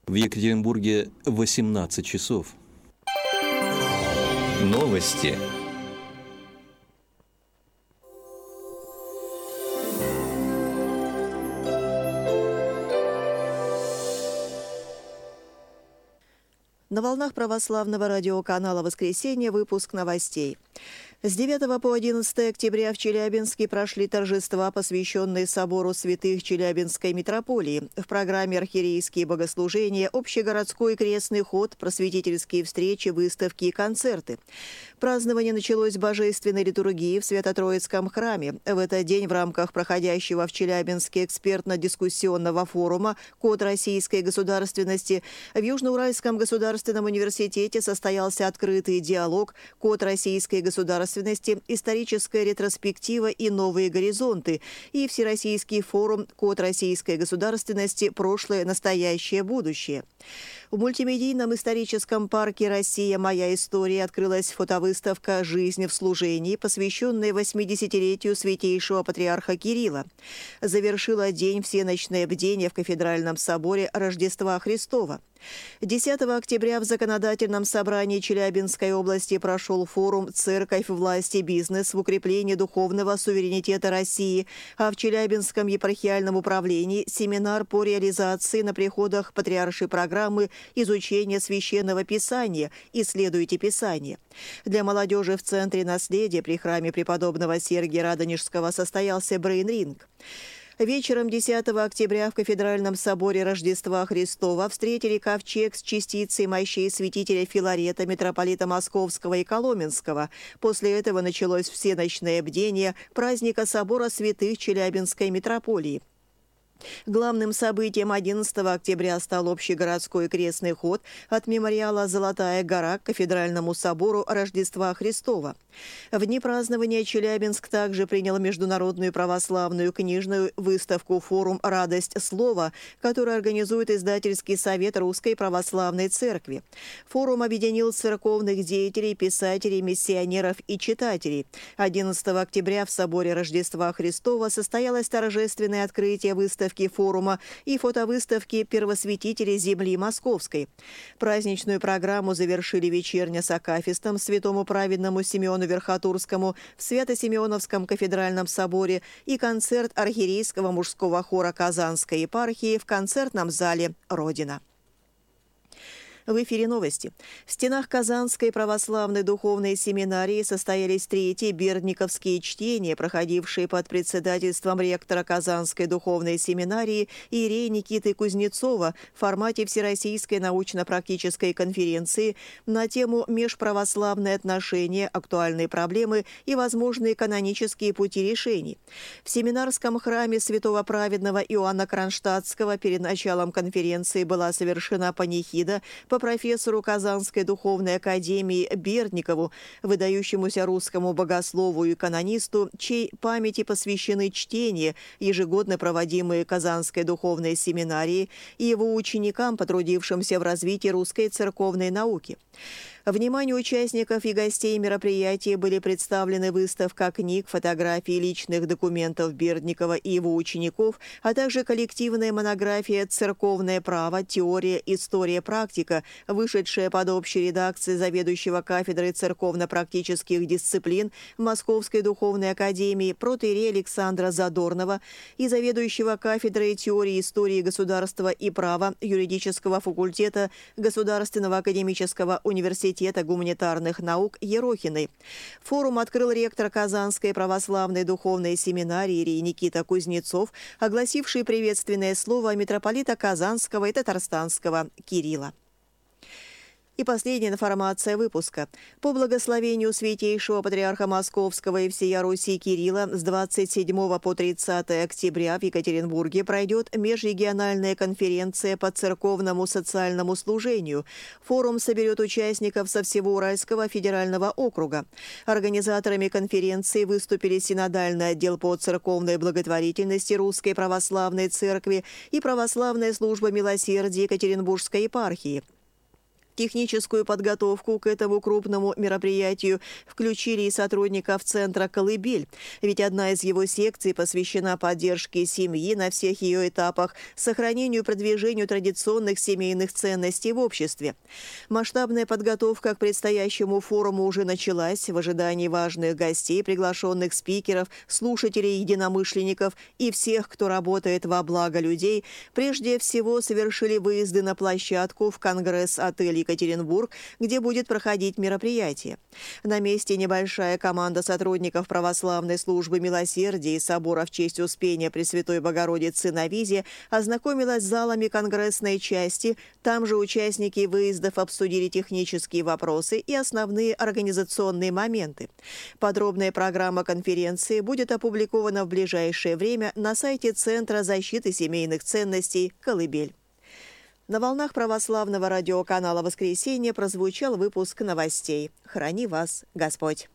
В Екатеринбурге 18 часов. Новости. На волнах православного радиоканала «Воскресенье» выпуск новостей. С 9 по 11 октября в Челябинске прошли торжества, посвященные собору святых Челябинской митрополии. В программе архиерейские богослужения, общегородской крестный ход, просветительские встречи, выставки и концерты. Празднование началось с божественной литургии в Свято-Троицком храме. В этот день в рамках проходящего в Челябинске экспертно-дискуссионного форума «Код российской государственности» в Южноуральском государственном университете состоялся открытый диалог «Код российской государственности. Историческая ретроспектива и новые горизонты» и Всероссийский форум «Код российской государственности. Прошлое, настоящее, будущее». В мультимедийном историческом парке «Россия. Моя история» открылась фотовыставка «Жизнь в служении», посвященная 80-летию святейшего патриарха Кирилла. Завершила день всеночное бдение в кафедральном соборе Рождества Христова. 10 октября в Законодательном собрании Челябинской области прошел форум «Церковь, власть и бизнес в укреплении духовного суверенитета России», а в Челябинском епархиальном управлении семинар по реализации на приходах патриаршей программы изучения священного писания «Исследуйте Писание». Для молодежи в Центре наследия при храме преподобного Сергия Радонежского состоялся брейн-ринг. Вечером 10 октября в кафедральном соборе Рождества Христова встретили ковчег с частицей мощей святителя Филарета, митрополита Московского и Коломенского. После этого началось всеночное бдение праздника собора святых Челябинской митрополии. Главным событием 11 октября стал общегородской крестный ход от мемориала «Золотая гора» к кафедральному собору Рождества Христова. В дни празднования Челябинск также принял международную православную книжную выставку «Форум «Радость слова», которую организует издательский совет Русской Православной Церкви. Форум объединил церковных деятелей, писателей, миссионеров и читателей. 11 октября в соборе Рождества Христова состоялось торжественное открытие выставки форума и фотовыставки первосвятителей земли Московской. Праздничную программу завершили вечерня с акафистом святому праведному Симеону Верхотурскому в Свято-Симеоновском кафедральном соборе и концерт архиерейского мужского хора Казанской епархии в концертном зале «Родина». В эфире новости. В стенах Казанской православной духовной семинарии состоялись третьи бердниковские чтения, проходившие под председательством ректора Казанской духовной семинарии иерея Никиты Кузнецова в формате Всероссийской научно-практической конференции на тему «Межправославные отношения, актуальные проблемы и возможные канонические пути решений». В семинарском храме святого праведного Иоанна Кронштадтского перед началом конференции была совершена панихида по профессору Казанской духовной академии Бердникову, выдающемуся русскому богослову и канонисту, чьей памяти посвящены чтения, ежегодно проводимые Казанской духовной семинарией, и его ученикам, потрудившимся в развитии русской церковной науки. Вниманию участников и гостей мероприятия были представлены выставка книг, фотографий личных документов Бердникова и его учеников, а также коллективная монография «Церковное право. Теория, история, практика», вышедшая под общей редакцией заведующего кафедрой церковно-практических дисциплин Московской духовной академии протоиерея Александра Задорнова и заведующего кафедрой теории истории государства и права юридического факультета Государственного академического университета гуманитарных наук Ерохиной. Форум открыл ректор Казанской православной духовной семинарии иерей Никита Кузнецов, огласивший приветственное слово митрополита Казанского и Татарстанского Кирилла. И последняя информация выпуска. По благословению святейшего патриарха Московского и всея Руси Кирилла с 27 по 30 октября в Екатеринбурге пройдет межрегиональная конференция по церковному социальному служению. Форум соберет участников со всего Уральского федерального округа. Организаторами конференции выступили Синодальный отдел по церковной благотворительности Русской Православной Церкви и Православная служба милосердия Екатеринбургской епархии. Техническую подготовку к этому крупному мероприятию включили и сотрудников центра «Колыбель», ведь одна из его секций посвящена поддержке семьи на всех ее этапах, сохранению и продвижению традиционных семейных ценностей в обществе. Масштабная подготовка к предстоящему форуму уже началась в ожидании важных гостей, приглашенных спикеров, слушателей, единомышленников и всех, кто работает во благо людей. Прежде всего совершили выезды на площадку в Конгресс-отель Екатеринбург, где будет проходить мероприятие. На месте небольшая команда сотрудников Православной службы милосердия и собора в честь Успения Пресвятой Богородицы на Визе ознакомилась с залами конгрессной части. Там же участники выездов обсудили технические вопросы и основные организационные моменты. Подробная программа конференции будет опубликована в ближайшее время на сайте Центра защиты семейных ценностей «Колыбель». На волнах православного радиоканала «Воскресенье» прозвучал выпуск новостей. Храни вас Господь!